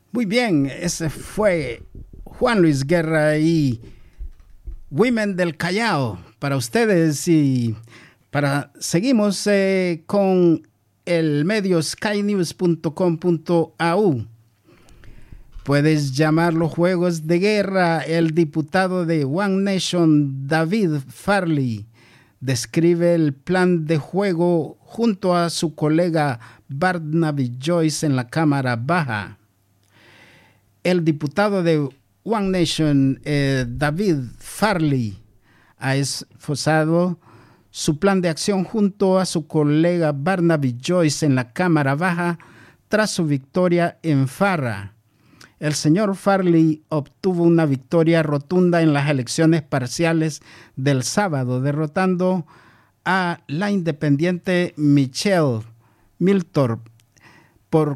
Muy bien, ese fue Juan Luis Guerra y Women del Callao para ustedes y seguimos con el medio skynews.com.au. Puedes llamar los juegos de guerra. El diputado de One Nation, David Farley, describe el plan de juego junto a su colega Barnaby Joyce en la Cámara Baja. El diputado de One Nation, David Farley, ha esbozado su plan de acción junto a su colega Barnaby Joyce en la Cámara Baja tras su victoria en Farra. El señor Farley obtuvo una victoria rotunda en las elecciones parciales del sábado, derrotando a la independiente Michelle Milthorpe por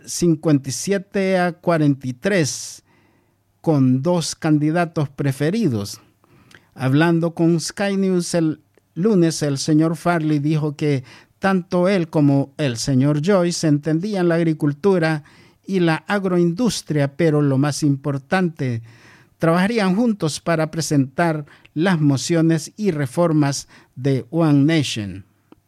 57-43 con dos candidatos preferidos. Hablando con Sky News el lunes, el señor Farley dijo que tanto él como el señor Joyce entendían la agricultura y la agroindustria, pero lo más importante, trabajarían juntos para presentar las mociones y reformas de One Nation.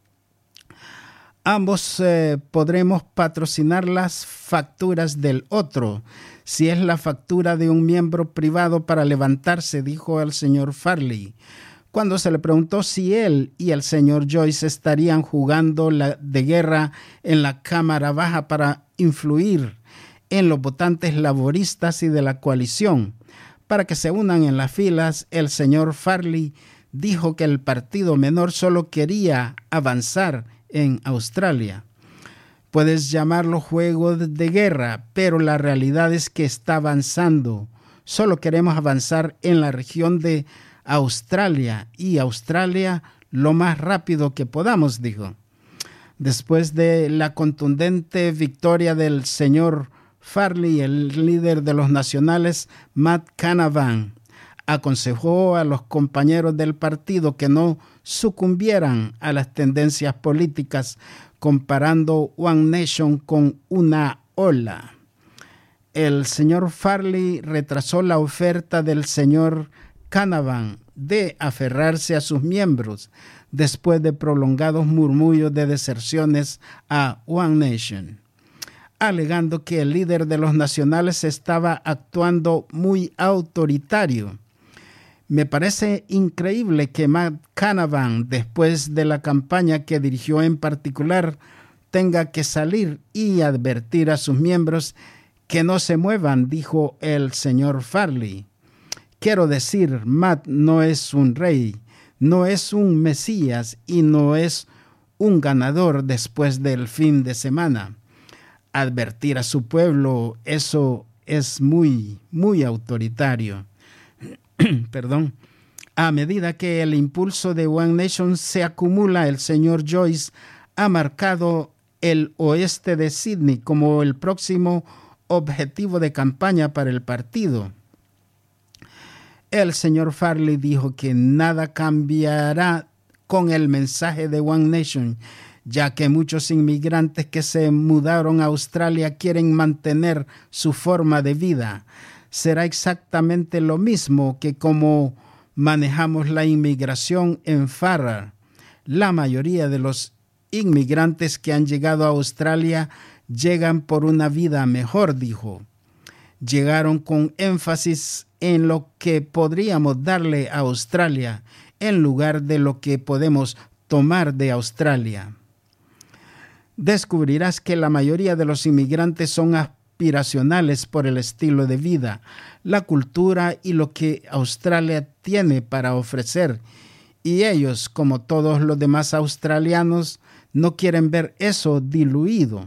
Ambos podremos patrocinar las facturas del otro, si es la factura de un miembro privado para levantarse, dijo el señor Farley. Cuando se le preguntó si él y el señor Joyce estarían jugando de guerra en la Cámara Baja para influir en los votantes laboristas y de la coalición, para que se unan en las filas, el señor Farley dijo que el partido menor solo quería avanzar en Australia. Puedes llamarlo juego de guerra, pero la realidad es que está avanzando. Solo queremos avanzar en la región de Australia y Australia lo más rápido que podamos, dijo. Después de la contundente victoria del señor Farley, el líder de los nacionales, Matt Canavan, aconsejó a los compañeros del partido que no sucumbieran a las tendencias políticas, comparando One Nation con una ola. El señor Farley retrasó la oferta del señor Canavan de aferrarse a sus miembros después de prolongados murmullos de deserciones a One Nation, alegando que el líder de los nacionales estaba actuando muy autoritario. Me parece increíble que Matt Canavan, después de la campaña que dirigió en particular, tenga que salir y advertir a sus miembros que no se muevan, dijo el señor Farley. Quiero decir, Matt no es un rey, no es un mesías y no es un ganador después del fin de semana. Advertir a su pueblo, eso es muy, muy autoritario. Perdón. A medida que el impulso de One Nation se acumula, el señor Joyce ha marcado el oeste de Sydney como el próximo objetivo de campaña para el partido. El señor Farley dijo que nada cambiará con el mensaje de One Nation, ya que muchos inmigrantes que se mudaron a Australia quieren mantener su forma de vida. Será exactamente lo mismo que como manejamos la inmigración en Farrar. La mayoría de los inmigrantes que han llegado a Australia llegan por una vida mejor, dijo. Llegaron con énfasis en lo que podríamos darle a Australia en lugar de lo que podemos tomar de Australia. Descubrirás que la mayoría de los inmigrantes son aspiracionales por el estilo de vida, la cultura y lo que Australia tiene para ofrecer. Y ellos, como todos los demás australianos, no quieren ver eso diluido.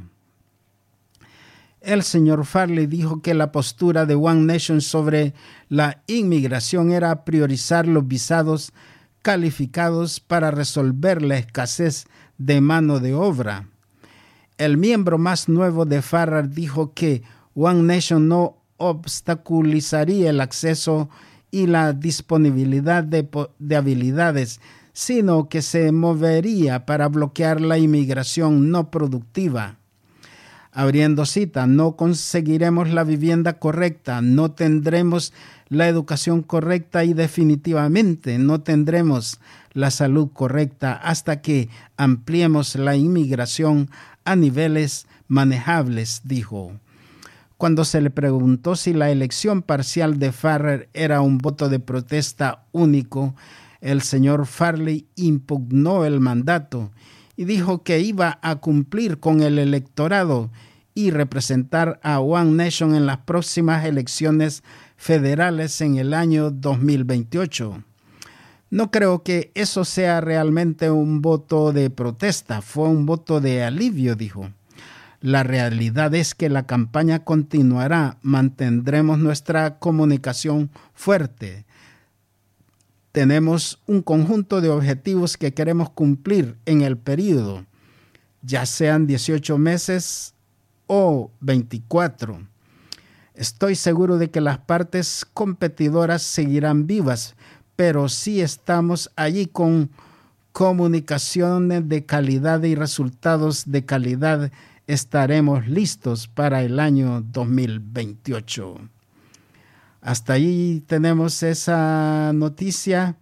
El señor Farley dijo que la postura de One Nation sobre la inmigración era priorizar los visados calificados para resolver la escasez de mano de obra. El miembro más nuevo de Farrar dijo que One Nation no obstaculizaría el acceso y la disponibilidad de habilidades, sino que se movería para bloquear la inmigración no productiva. Abriendo cita, no conseguiremos la vivienda correcta, no tendremos la educación correcta y definitivamente no tendremos la salud correcta hasta que ampliemos la inmigración a niveles manejables, dijo. Cuando se le preguntó si la elección parcial de Farrell era un voto de protesta único, el señor Farley impugnó el mandato y dijo que iba a cumplir con el electorado y representar a One Nation en las próximas elecciones federales en el año 2028. No creo que eso sea realmente un voto de protesta, fue un voto de alivio, dijo. La realidad es que la campaña continuará, mantendremos nuestra comunicación fuerte. Tenemos un conjunto de objetivos que queremos cumplir en el periodo, ya sean 18 meses o 24. Estoy seguro de que las partes competidoras seguirán vivas, pero si estamos allí con comunicaciones de calidad y resultados de calidad, estaremos listos para el año 2028. Hasta ahí tenemos esa noticia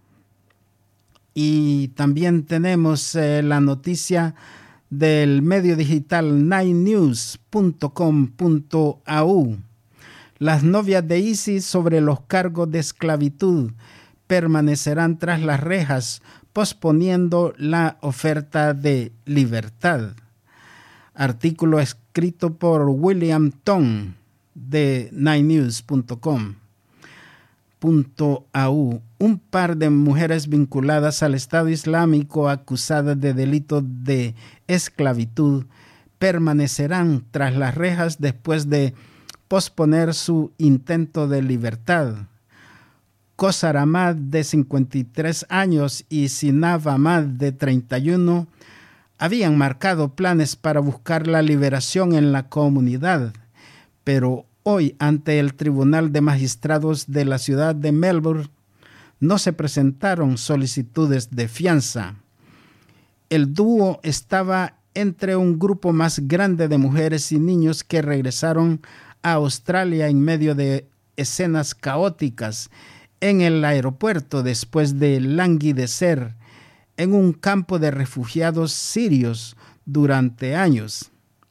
y también tenemos la noticia del medio digital 9news.com.au. Las novias de ISIS sobre los cargos de esclavitud permanecerán tras las rejas, posponiendo la oferta de libertad. Artículo escrito por William Tong de 9news.com.au. Un par de mujeres vinculadas al Estado Islámico acusadas de delitos de esclavitud permanecerán tras las rejas después de posponer su intento de libertad. Kosar Ahmad, de 53 años, y Sinab Ahmad, de 31, habían marcado planes para buscar la liberación en la comunidad, pero hoy, ante el Tribunal de Magistrados de la ciudad de Melbourne, no se presentaron solicitudes de fianza. El dúo estaba entre un grupo más grande de mujeres y niños que regresaron a Australia en medio de escenas caóticas en el aeropuerto después de languidecer en un campo de refugiados sirios durante años.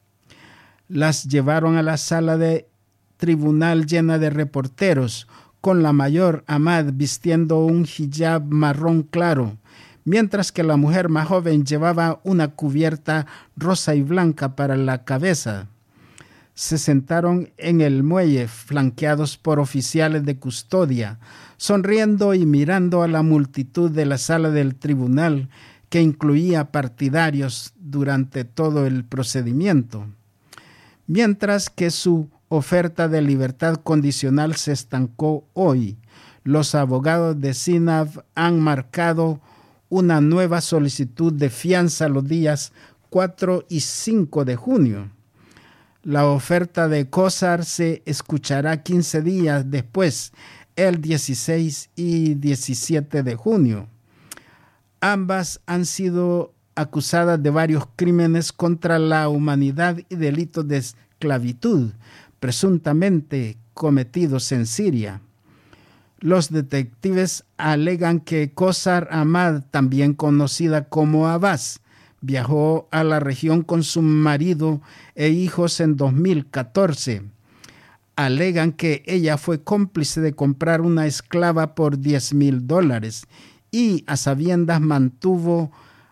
Las llevaron a la sala de tribunal llena de reporteros, con la mayor Ahmad vistiendo un hijab marrón claro, mientras que la mujer más joven llevaba una cubierta rosa y blanca para la cabeza. Se sentaron en el muelle, flanqueados por oficiales de custodia, sonriendo y mirando a la multitud de la sala del tribunal, que incluía partidarios durante todo el procedimiento. Mientras que su oferta de libertad condicional se estancó hoy, los abogados de Sinab han marcado una nueva solicitud de fianza los días 4 y 5 de junio. La oferta de Kosar se escuchará 15 días después, el 16 y 17 de junio. Ambas han sido acusadas de varios crímenes contra la humanidad y delitos de esclavitud, presuntamente cometidos en Siria. Los detectives alegan que Kosar Ahmad, también conocida como Abbas, viajó a la región con su marido e hijos en 2014. Alegan que ella fue cómplice de comprar una esclava por $10,000 y a sabiendas mantuvo